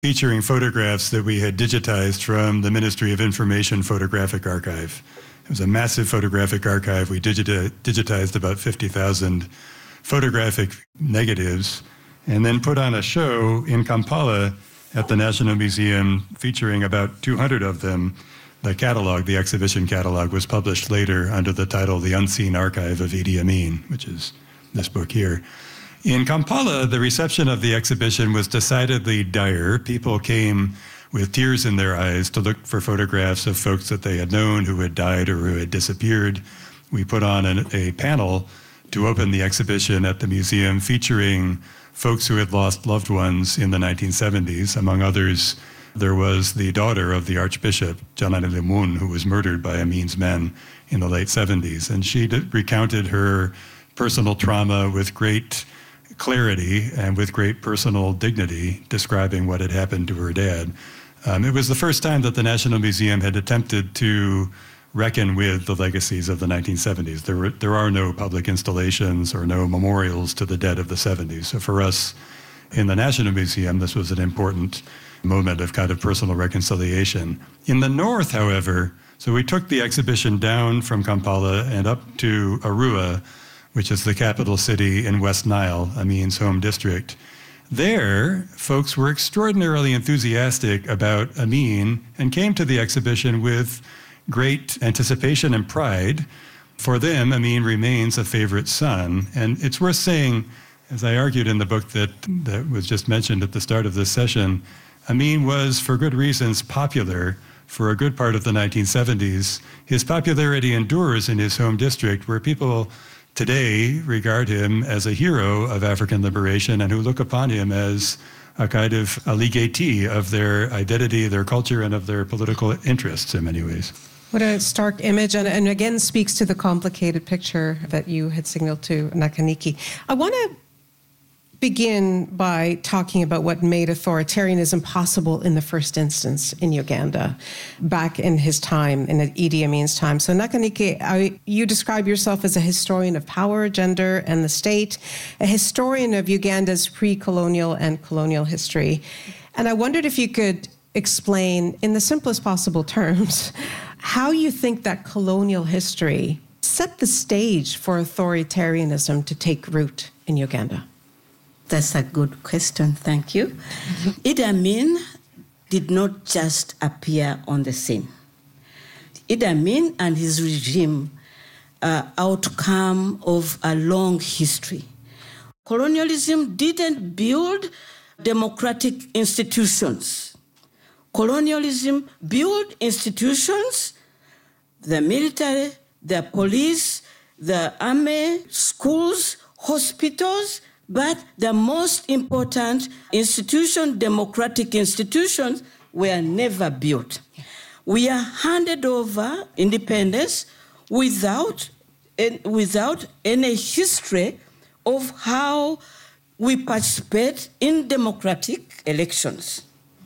featuring photographs that we had digitized from the Ministry of Information Photographic Archive. It was a massive photographic archive. We digitized about 50,000 photographic negatives and then put on a show in Kampala at the National Museum featuring about 200 of them. The catalog, the exhibition catalog, was published later under the title The Unseen Archive of Idi Amin, which is this book here. In Kampala, the reception of the exhibition was decidedly dire. People came with tears in their eyes to look for photographs of folks that they had known who had died or who had disappeared. We put on a panel to open the exhibition at the museum featuring folks who had lost loved ones in the 1970s. Among others, there was the daughter of the Archbishop, Janani Lemun, who was murdered by Amin's men in the late 70s. And she recounted her personal trauma with great clarity and with great personal dignity, describing what had happened to her dad. It was the first time that the National Museum had attempted to reckon with the legacies of the 1970s. There are no public installations or no memorials to the dead of the 70s. So for us in the National Museum, this was an important moment of kind of personal reconciliation. In the north, however, so we took the exhibition down from Kampala and up to Arua, which is the capital city in West Nile, Amin's home district. There, folks were extraordinarily enthusiastic about Amin and came to the exhibition with great anticipation and pride. For them, Amin remains a favorite son. And it's worth saying, as I argued in the book that was just mentioned at the start of this session, Amin was, for good reasons, popular for a good part of the 1970s. His popularity endures in his home district, where people today regard him as a hero of African liberation and who look upon him as a kind of a legatee of their identity, their culture, and of their political interests in many ways. What a stark image, and again speaks to the complicated picture that you had signaled to Nakaniki. I want to begin by talking about what made authoritarianism possible in the first instance in Uganda, back in his time, in Idi Amin's time. So Nakaniki, you describe yourself as a historian of power, gender, and the state, a historian of Uganda's pre-colonial and colonial history. And I wondered if you could explain, in the simplest possible terms, how you think that colonial history set the stage for authoritarianism to take root in Uganda. That's a good question, thank you. Idi Amin did not just appear on the scene. Idi Amin and his regime are outcome of a long history. Colonialism didn't build democratic institutions. Colonialism built institutions, the military, the police, the army, schools, hospitals, but the most important institution, democratic institutions, were never built. We are handed over independence without any history of how we participate in democratic elections.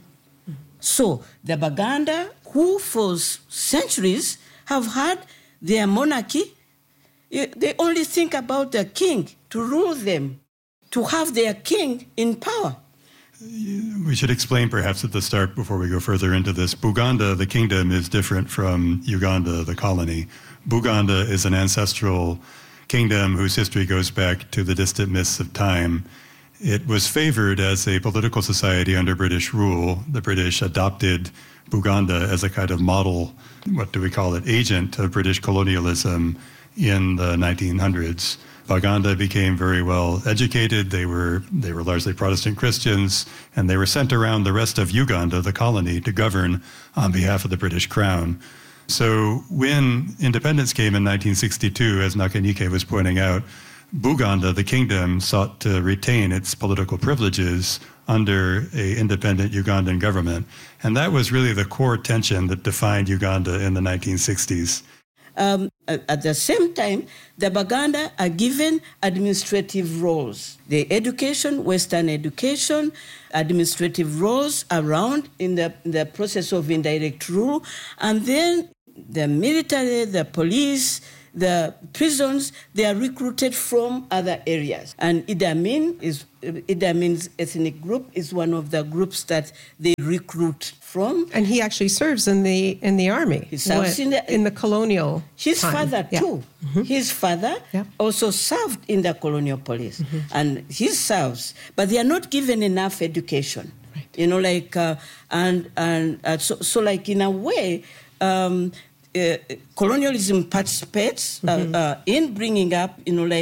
So the Baganda, who for centuries have had their monarchy, they only think about the king to rule them, to have their king in power. We should explain perhaps at the start, before we go further into this, Buganda, the kingdom, is different from Uganda, the colony. Buganda is an ancestral kingdom whose history goes back to the distant mists of time. It was favored as a political society under British rule. The British adopted Buganda as a kind of model, what do we call it, agent of British colonialism in the 1900s. Baganda became very well educated. They were largely Protestant Christians, and they were sent around the rest of Uganda, the colony, to govern on behalf of the British Crown. So when independence came in 1962, as Nakanike was pointing out, Buganda, the kingdom, sought to retain its political privileges under an independent Ugandan government. And that was really the core tension that defined Uganda in the 1960s. At the same time, the Baganda are given administrative roles. The education, Western education, administrative roles around in the process of indirect rule. And then the military, the police, the prisons, they are recruited from other areas. And Idi Amin's ethnic group is one of the groups that they recruit from. And he actually serves in the army. He serves in the colonial His time. father too. Mm-hmm. His father also served in the colonial police. Mm-hmm. And he serves, but they are not given enough education. Right. You know, like, so like in a way, colonialism participates in bringing up,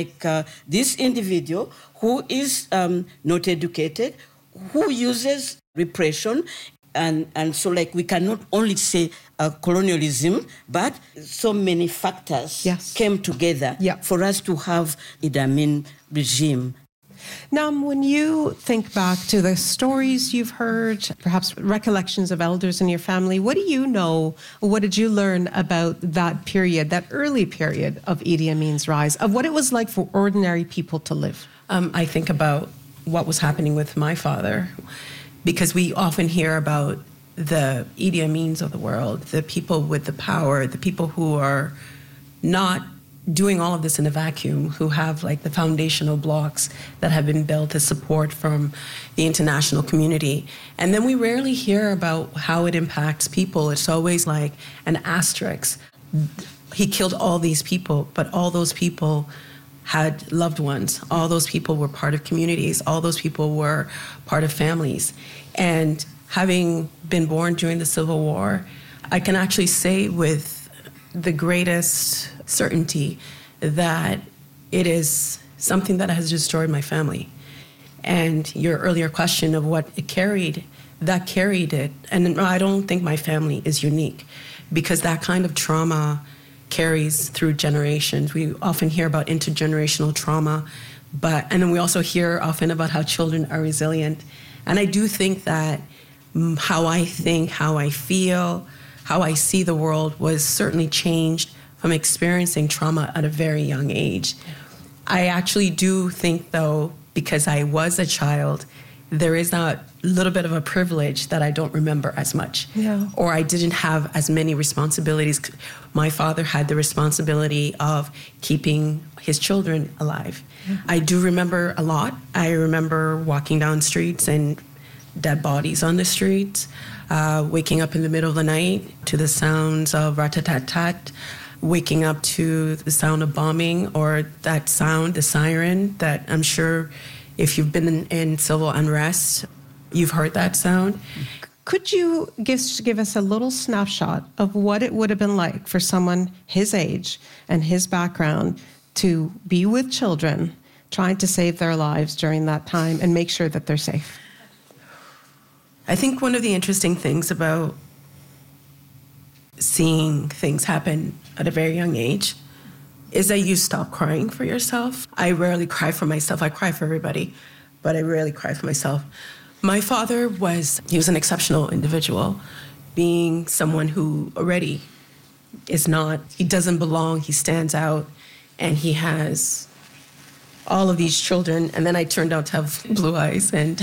this individual who is not educated, who uses repression, and so like we cannot only say colonialism, but so many factors came together for us to have Idi Amin regime. Now, when you think back to the stories you've heard, perhaps recollections of elders in your family, what do you know, or what did you learn about that period, that early period of Idi Amin's rise, of what it was like for ordinary people to live? I think about what was happening with my father, because we often hear about the Idi Amins of the world, the people with the power, the people who are not doing all of this in a vacuum, who have like the foundational blocks that have been built as support from the international community. And then we rarely hear about how it impacts people. It's always like an asterisk. He killed all these people, but all those people had loved ones. All those people were part of communities. All those people were part of families. And having been born during the Civil War, I can actually say with the greatest certainty that it is something that has destroyed my family. And your earlier question of what it carried, that carried it. And I don't think my family is unique, because that kind of trauma carries through generations. We often hear about intergenerational trauma, and then we also hear often about how children are resilient. And I do think that how I think, how I feel, how I see the world was certainly changed from experiencing trauma at a very young age. I actually do think, though, because I was a child, there is a little bit of a privilege that I don't remember as much. Yeah. Or I didn't have as many responsibilities. My father had the responsibility of keeping his children alive. Yeah. I do remember a lot. I remember walking down streets and dead bodies on the streets, waking up in the middle of the night to the sounds of rat-tat-tat, waking up to the sound of bombing, or that sound, the siren, that I'm sure if you've been in civil unrest, you've heard that sound. Could you give us a little snapshot of what it would have been like for someone his age and his background to be with children, trying to save their lives during that time and make sure that they're safe? I think one of the interesting things about seeing things happen at a very young age is that you stop crying for yourself. I rarely cry for myself. I cry for everybody, but I rarely cry for myself. My father he was an exceptional individual, being someone who already he doesn't belong, he stands out, and he has all of these children, and then I turned out to have blue eyes, and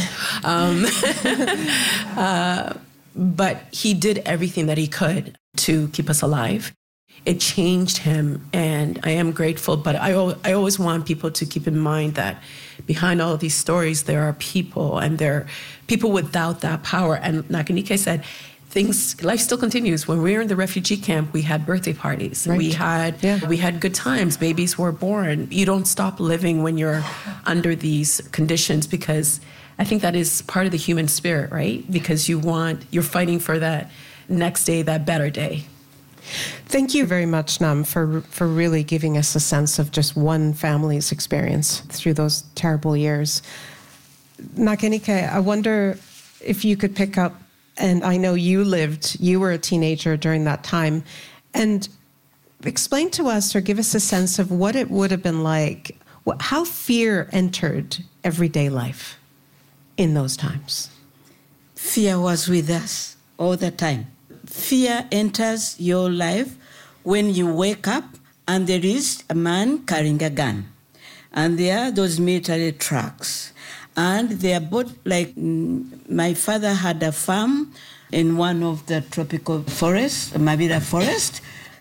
but he did everything that he could to keep us alive. It changed him, and I am grateful, but I always want people to keep in mind that behind all of these stories, there are people, and there are people without that power. And Nakanike said, life still continues. When we were in the refugee camp, we had birthday parties. Right. We had good times. Babies were born. You don't stop living when you're under these conditions, because I think that is part of the human spirit, right? Because you're fighting for that next day, that better day. Thank you very much, Nam, for really giving us a sense of just one family's experience through those terrible years. Nakanike, I wonder if you could pick up, and I know you were a teenager during that time, and explain to us or give us a sense of what it would have been like, how fear entered everyday life in those times. Fear was with us all the time. Fear enters your life when you wake up and there is a man carrying a gun. And there are those military trucks. And they are both like, my father had a farm in one of the tropical forests, Mabira Forest.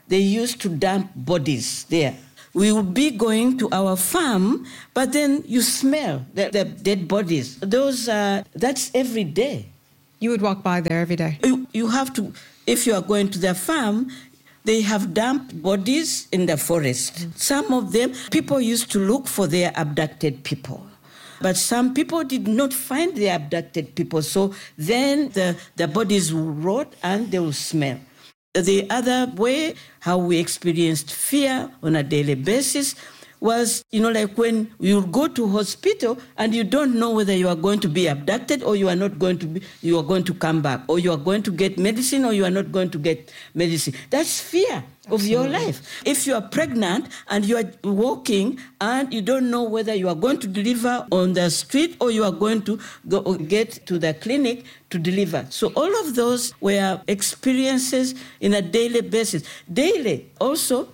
they used to dump bodies there. We would be going to our farm, but then you smell the dead bodies. That's every day. You would walk by there every day? You have to, if you are going to the farm, they have dumped bodies in the forest. Some of them, people used to look for their abducted people. But some people did not find the abducted people. So then the bodies will rot and they will smell. The other way, how we experienced fear on a daily basis, was, like when you go to hospital and you don't know whether you are going to be abducted or you are not going to be, you are going to come back, or you are going to get medicine or you are not going to get medicine. That's fear of your life. If you are pregnant and you are walking and you don't know whether you are going to deliver on the street or you are going to go get to the clinic to deliver. So all of those were experiences in a daily basis. Daily also,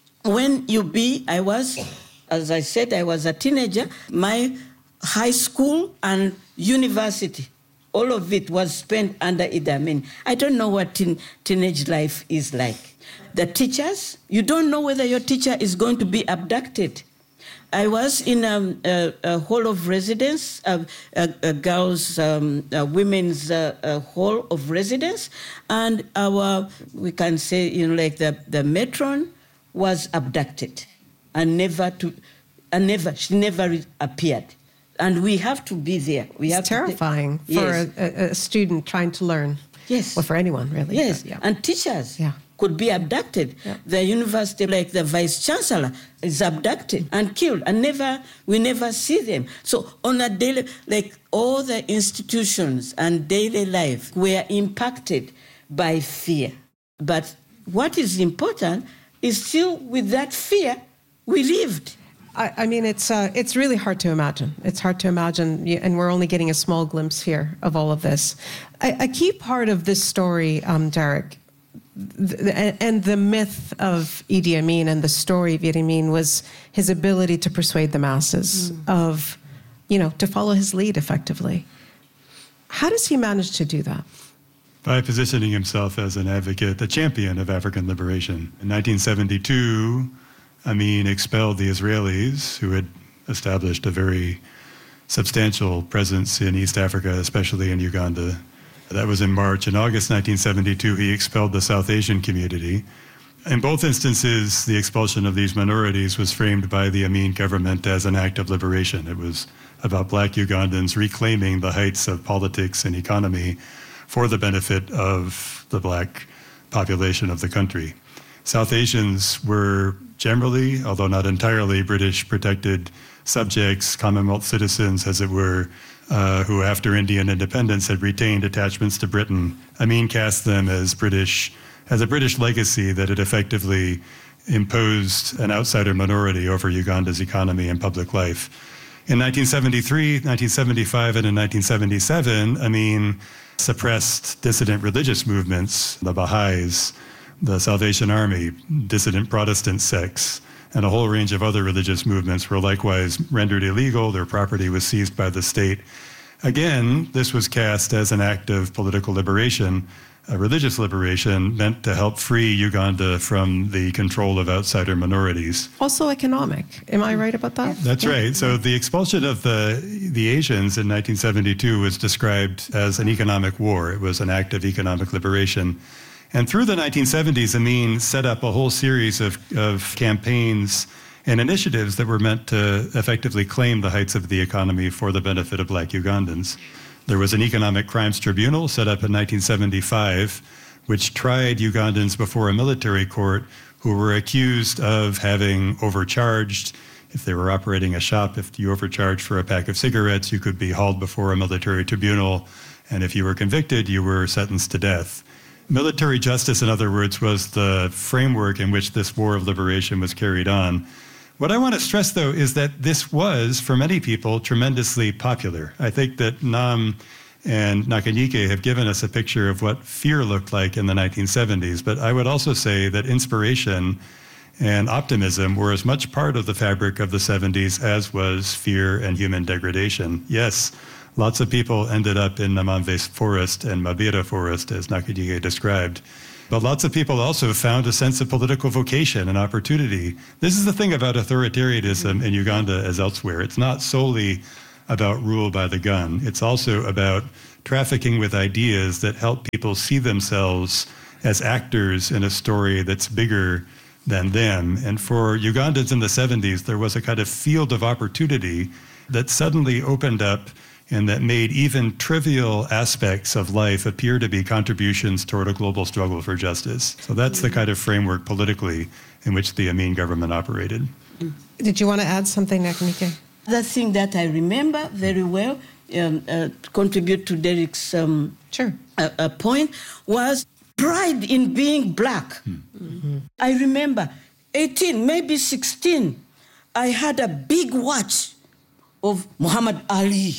as I said, I was a teenager. My high school and university, all of it was spent under Idi Amin. I don't know what teenage life is like. The teachers, you don't know whether your teacher is going to be abducted. I was in a hall of residence, a girls' women's hall of residence, and we can say, the matron was abducted and she never appeared. And we have to be there. It's terrifying for a student trying to learn. Yes. Or for anyone, really. Yes, but, and teachers could be abducted. Yeah. The university, like the vice-chancellor, is abducted and killed, and we never see them. So on a daily, all the institutions and daily life were impacted by fear. But what is important is still with that fear, we lived. I mean, it's really hard to imagine. It's hard to imagine, and we're only getting a small glimpse here of all of this. A key part of this story, Derek, and the myth of Idi Amin and the story of Idi Amin was his ability to persuade the masses to follow his lead effectively. How does he manage to do that? By positioning himself as an advocate, a champion of African liberation. In 1972, Amin expelled the Israelis, who had established a very substantial presence in East Africa, especially in Uganda. That was in March. In August 1972, he expelled the South Asian community. In both instances, the expulsion of these minorities was framed by the Amin government as an act of liberation. It was about Black Ugandans reclaiming the heights of politics and economy for the benefit of the Black population of the country. South Asians were generally, although not entirely, British protected subjects, Commonwealth citizens, as it were, who after Indian independence had retained attachments to Britain. Amin cast them as a British legacy that had effectively imposed an outsider minority over Uganda's economy and public life. In 1973, 1975, and in 1977, Amin suppressed dissident religious movements, the Baha'is, the Salvation Army, dissident Protestant sects, and a whole range of other religious movements were likewise rendered illegal. Their property was seized by the state. Again, this was cast as an act of political liberation, religious liberation meant to help free Uganda from the control of outsider minorities. Also economic. Am I right about that? That's right. So the expulsion of the Asians in 1972 was described as an economic war. It was an act of economic liberation. And through the 1970s, Amin set up a whole series of campaigns and initiatives that were meant to effectively claim the heights of the economy for the benefit of Black Ugandans. There was an economic crimes tribunal set up in 1975, which tried Ugandans before a military court who were accused of having overcharged. If they were operating a shop, if you overcharged for a pack of cigarettes, you could be hauled before a military tribunal. And if you were convicted, you were sentenced to death. Military justice, in other words, was the framework in which this war of liberation was carried on. What I want to stress, though, is that this was, for many people, tremendously popular. I think that Nam and Nakanyike have given us a picture of what fear looked like in the 1970s, but I would also say that inspiration and optimism were as much part of the fabric of the 70s as was fear and human degradation. Yes, lots of people ended up in Namamve Forest and Mabira Forest, as Nakanyike described. But lots of people also found a sense of political vocation and opportunity. This is the thing about authoritarianism in Uganda as elsewhere. It's not solely about rule by the gun. It's also about trafficking with ideas that help people see themselves as actors in a story that's bigger than them. And for Ugandans in the 70s, there was a kind of field of opportunity that suddenly opened up and that made even trivial aspects of life appear to be contributions toward a global struggle for justice. So that's the kind of framework politically in which the Amin government operated. Did you want to add something, Nakanike? The thing that I remember very well, contribute to Derek's point, was pride in being black. I remember 18, maybe 16, I had a big watch of Muhammad Ali.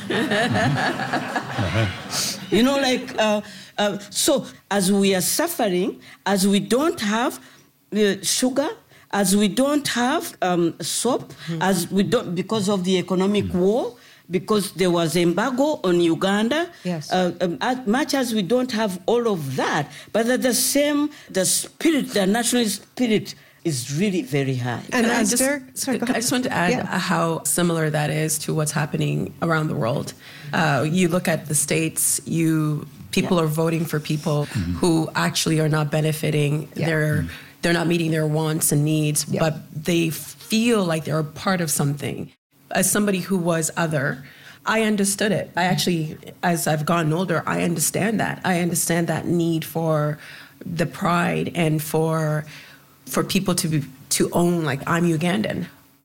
You know, so as we are suffering, as we don't have sugar, as we don't have soap, as we don't, because of the economic war, because there was embargo on Uganda, yes. As much as we don't have all of that, but at the same, the spirit, the nationalist spirit is really very high. And I just want to add how similar that is to what's happening around the world. You look at the States, people are voting for people who actually are not benefiting. They're not meeting their wants and needs, but they feel like they're a part of something. As somebody who was other, I understood it. I actually, as I've gotten older, I understand that. I understand that need for the pride and for people to own, like, I'm Ugandan.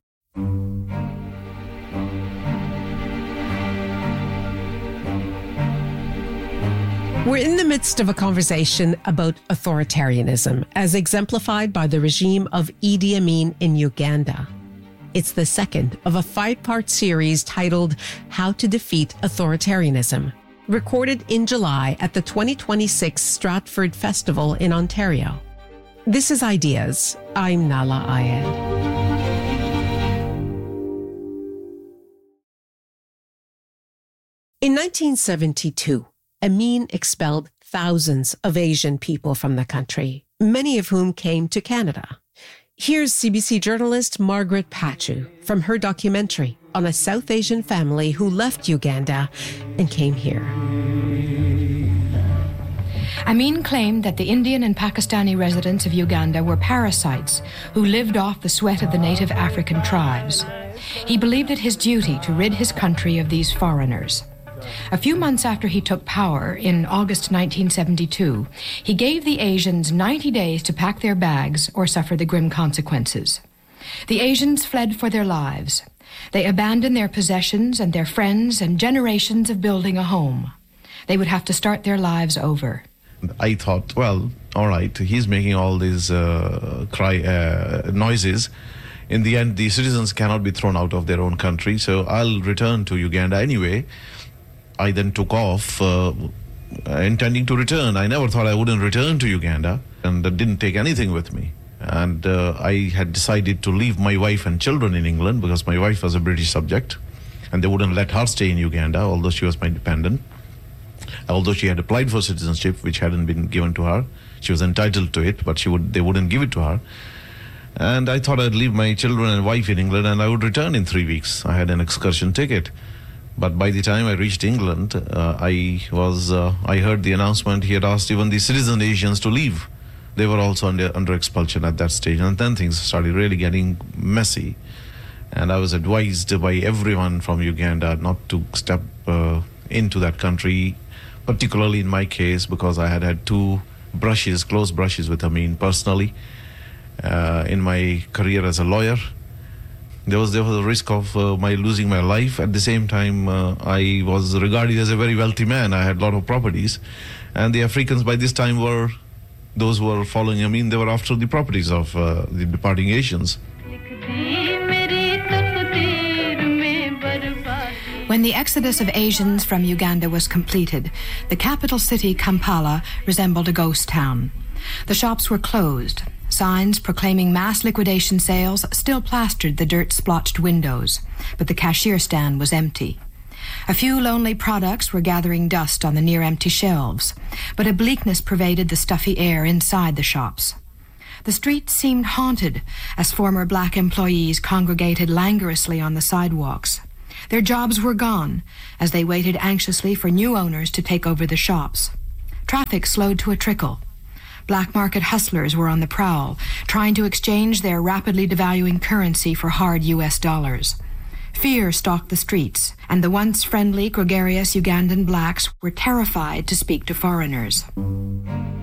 We're in the midst of a conversation about authoritarianism, as exemplified by the regime of Idi Amin in Uganda. It's the second of a 5-part series titled How to Defeat Authoritarianism, recorded in July at the 2026 Stratford Festival in Ontario. This is Ideas. I'm Nala Ayed. In 1972, Amin expelled thousands of Asian people from the country, many of whom came to Canada. Here's CBC journalist Margaret Pachu from her documentary on a South Asian family who left Uganda and came here. Amin claimed that the Indian and Pakistani residents of Uganda were parasites who lived off the sweat of the native African tribes. He believed it his duty to rid his country of these foreigners. A few months after he took power, in August 1972, he gave the Asians 90 days to pack their bags or suffer the grim consequences. The Asians fled for their lives. They abandoned their possessions and their friends and generations of building a home. They would have to start their lives over. I thought, well, all right, he's making all these noises. In the end, the citizens cannot be thrown out of their own country, so I'll return to Uganda anyway. I then took off, intending to return. I never thought I wouldn't return to Uganda, and didn't take anything with me. And I had decided to leave my wife and children in England because my wife was a British subject, and they wouldn't let her stay in Uganda, although she was my dependent. Although she had applied for citizenship, which hadn't been given to her. She was entitled to it, but they wouldn't give it to her. And I thought I'd leave my children and wife in England and I would return in 3 weeks. I had an excursion ticket. But by the time I reached England, I heard the announcement he had asked even the citizen Asians to leave. They were also under expulsion at that stage. And then things started really getting messy. And I was advised by everyone from Uganda not to step into that country, particularly in my case, because I had two close brushes with Amin personally in my career as a lawyer. There was a risk of my losing my life. At the same time, I was regarded as a very wealthy man. I had a lot of properties. And the Africans by this time those who were following Amin, they were after the properties of the departing Asians. When the exodus of Asians from Uganda was completed, the capital city, Kampala, resembled a ghost town. The shops were closed. Signs proclaiming mass liquidation sales still plastered the dirt-splotched windows, but the cashier stand was empty. A few lonely products were gathering dust on the near-empty shelves, but a bleakness pervaded the stuffy air inside the shops. The streets seemed haunted as former black employees congregated languorously on the sidewalks. Their jobs were gone as they waited anxiously for new owners to take over the shops. Traffic slowed to a trickle. Black market hustlers were on the prowl, trying to exchange their rapidly devaluing currency for hard U.S. dollars. Fear stalked the streets, and the once friendly, gregarious Ugandan blacks were terrified to speak to foreigners.